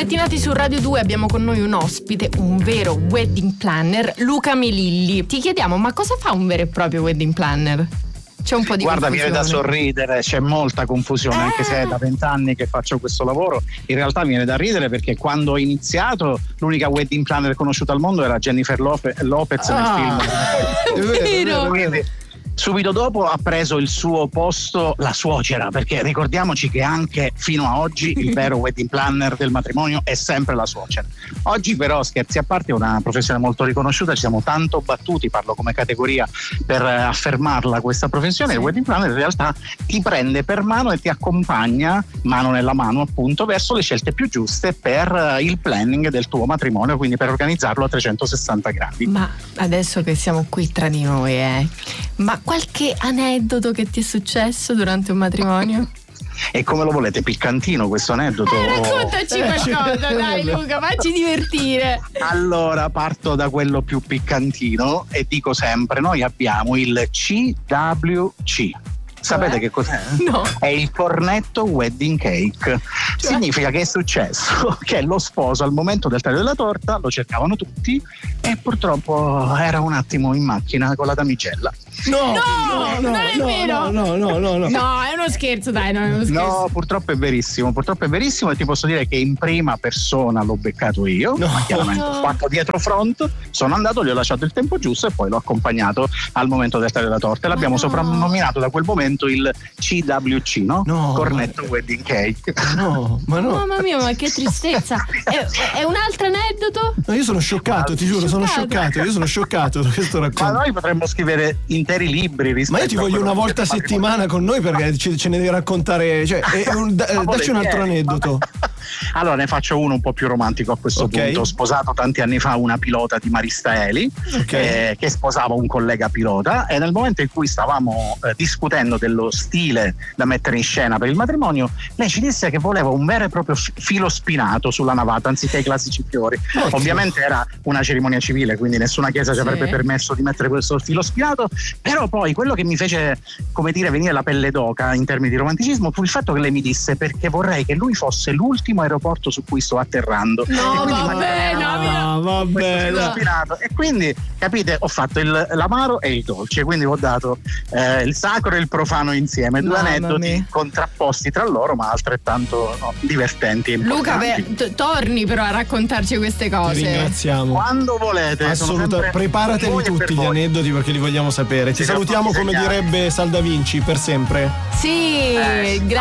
Spettinati su Radio 2 abbiamo con noi un ospite, un vero wedding planner, Luca Melilli. Ti chiediamo, ma cosa fa un vero e proprio wedding planner? C'è un po' di Guarda, confusione. viene da sorridere, c'è molta confusione, anche se è da 20 anni che faccio questo lavoro. In realtà viene da ridere perché quando ho iniziato l'unica wedding planner conosciuta al mondo era Jennifer Lopez nel film. È vero. Quindi, subito dopo ha preso il suo posto la suocera, perché ricordiamoci che anche fino a oggi il vero wedding planner del matrimonio è sempre la suocera. Oggi però, scherzi a parte, è una professione molto riconosciuta, ci siamo tanto battuti, parlo come categoria, per affermarla questa professione. Il wedding planner in realtà ti prende per mano e ti accompagna mano nella mano appunto verso le scelte più giuste per il planning del tuo matrimonio, quindi per organizzarlo a 360 gradi. Ma adesso che siamo qui tra di noi, ma qualche aneddoto che ti è successo durante un matrimonio? E come lo volete, piccantino questo aneddoto? Raccontaci qualcosa, dai Luca, facci divertire. Allora parto da quello più piccantino e dico sempre, noi abbiamo il CWC. Sapete che cos'è? No. È il cornetto wedding cake. Significa che è successo che lo sposo al momento del taglio della torta lo cercavano tutti e purtroppo era un attimo in macchina con la damigella. No, non è vero. No, è uno scherzo, dai, non è uno scherzo. No, purtroppo è verissimo e ti posso dire che in prima persona l'ho beccato io, ma chiaramente ho fatto dietro front, sono andato, gli ho lasciato il tempo giusto e poi l'ho accompagnato al momento del taglio della torta e l'abbiamo soprannominato da quel momento il CWC, no? Cornetto wedding cake. No, ma no. Mamma mia, ma che tristezza. È un altro aneddoto? No, io sono scioccato, ti giuro, sono scioccato da questo racconto. Ma noi potremmo scrivere interi libri rispetto. Ma io ti voglio una volta a settimana con noi perché ce ne devi raccontare, cioè, dacci un altro aneddoto. Allora ne faccio uno un po' più romantico a questo punto. Ho sposato tanti anni fa una pilota di Maristaeli che sposava un collega pilota e nel momento in cui stavamo discutendo dello stile da mettere in scena per il matrimonio, lei ci disse che voleva un vero e proprio filo spinato sulla navata anziché i classici fiori. Ovviamente era una cerimonia civile, quindi nessuna chiesa ci avrebbe permesso di mettere questo filo spinato, però poi quello che mi fece, come dire, venire la pelle d'oca in termini di romanticismo fu il fatto che lei mi disse: perché vorrei che lui fosse l'ultimo aeroporto su cui sto atterrando. No, vabbè. E quindi, capite, ho fatto l'amaro e il dolce, quindi ho dato il sacro e il profano insieme, due aneddoti contrapposti tra loro ma altrettanto divertenti e Luca, torni però a raccontarci queste cose. Ti ringraziamo quando volete. Assolutamente, preparateli tutti gli aneddoti perché li vogliamo sapere. Ti salutiamo come direbbe Salda Vinci, per sempre. Sì, grazie.